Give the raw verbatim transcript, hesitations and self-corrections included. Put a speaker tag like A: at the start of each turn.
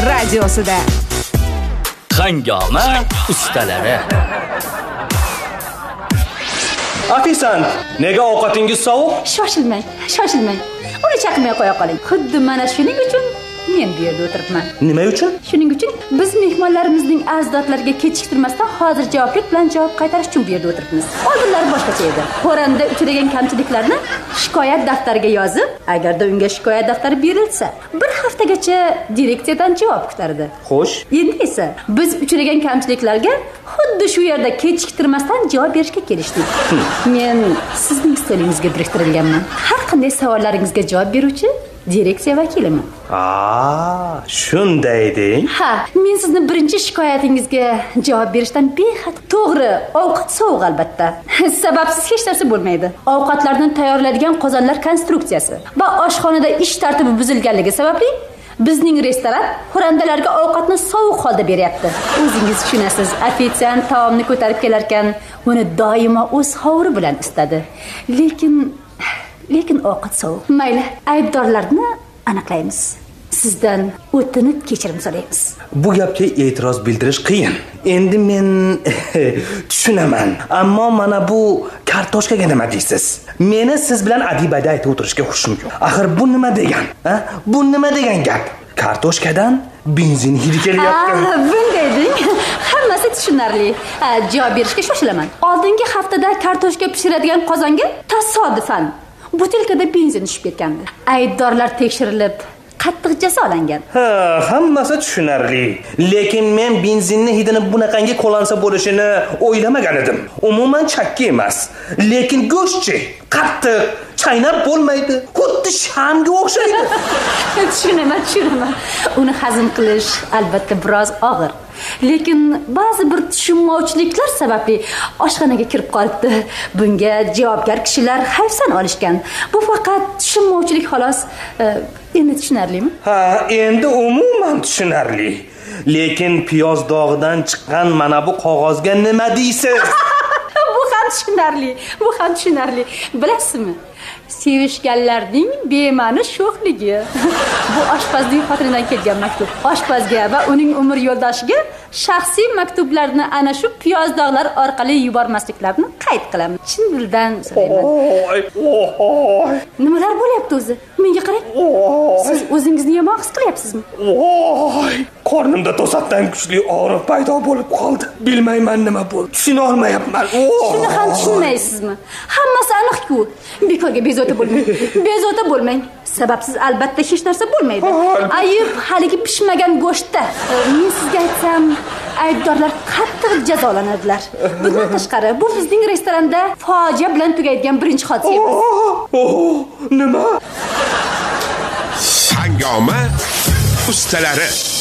A: radiosida.
B: Hangoma ustalari.
C: Afisant, nega ovqatingiz sovuq?
D: Shoshilmang, shoshilmang. Uni chaqmay qo'ya qoling. Xuddi mana shuning uchun men bu yerda o'tiribman.
C: Nima uchun?
D: Shuning uchun biz mehmonlarimizning azdodlariga kechiktirmasdan hozir javoblik bilan javob qaytarish uchun bu yerda o'tiribmiz. Oldinlari boshqacha edi. Xo'randa uchragan kamchiliklarni shikoyat daftariga yozib, agarda unga shikoyat daftari berilsa, bir haftagacha direksiyadan javob kutardi.
C: Xo'sh,
D: endi esa biz uchragan kamchiliklarga xuddi shu yerda kechiktirmasdan javob berishga kelishdik. Men sizning stolingizga biriktirilganman. Har qanday savollaringizga javob beruvchi direksiya vakiliman.
C: Aa, shunday deng.
D: Ha, men sizni birinchi shikoyatingizga javob berishdan behad to'g'ri, ovqat sovuq albatta. Sababsiz hech narsa bo'lmaydi. Ovqatlarni tayyorlaydigan qozonlar konstruksiyasi va oshxonada ish tartibi buzilganligi sababli bizning restoran xo'randalarga ovqatni sovuq holda beryapti. O'zingiz tushunasiz, ofitsiant taomni ko'tarib kelarkan, uni doimo o'z hovuri bilan istadi. Lekin lekin ovqat sovuq. Mayli, aybdorlarni aniqlaymiz. Sizdan o'tinib kechirim so'raymiz.
C: Bu gapga e'tiroz bildirish qiyin. Endi men tushunaman, ammo mana bu kartoshkaga nima deysiz? Meni siz bilan adibada aytib o'tirishga xushim yo'q. Axir bu nima degan? Ha? Bu nima degan gap? Kartoshkadan benzin hidi kelyapti.
D: Ha, bunday deng. Hammasi tushunarli. Javob berishga shoshilaman. Oldingi haftada kartoshka pishiradigan qozonga tasodifan butilkada benzin tushib ketgandi. Aybdorlar tekshirilib qattiq jazolangan.
C: Ha, hammasi tushunarli. Lekin men benzinni hidini bunaqangi qo'lansa bo'lishini o'ylamagan edim. Umuman chakki emas. Lekin go'shtchi, qattiq, chaynab bo'lmaydi. Xuddi shamga o'xshaydi.
D: Tushunaman, tushunaman. Uni hazm qilish albatta biroz og'ir. Lekin ba'zi bir tushunmovchiliklar sababli oshxonaga kirib qolibdi. Bunga javobgar kishilar hayfsan olishgan. Bu faqat tushunmovchilik xolos. Endi tushunarlimi?
C: Ha, endi umuman tushunarli. Lekin piyoz dog'idan chiqqan mana bu qog'ozga nima deysiz?
D: Bu ham tushunarli. Bu ham tushunarli. Bilasizmi? Sevishganlarning bema'ni sho'xligi. Bu oshpazning xotinidan kelgan maktub. Oshpazga va uning umr yo'ldoshiga shaxsiy maktublarni ana shu piyoz dog'lar orqali yubormasliklarini qayd qilaman. Chin dildan so'rayman.
C: Oy, oy.
D: Nimalar bo'lyapti o'zi? Menga qarang. Siz o'zingizni yomon his qilyapsizmi?
C: Voy, qornimda to'satdan kuchli og'riq paydo bo'lib qoldi. Bilmayman nima bo'ldi. Tushuna olmayapman.
D: Shuni ham tushunmaysizmi? Hammasi aniq-ku. Bekorga bezovta bo'lmang. Bezovta bo'lmang. Sababsiz albatta hech narsa bo'lmaydi. Ayib haligi pishmagan go'shtda. Men sizga aytsam, aybdorlar qattiq jazolanadilar. Bundan tashqari, bu bizning restoranda fojia bilan tugaydigan birinchi hodisa emas.
C: Oh, nima?
E: Hangoma ustalari.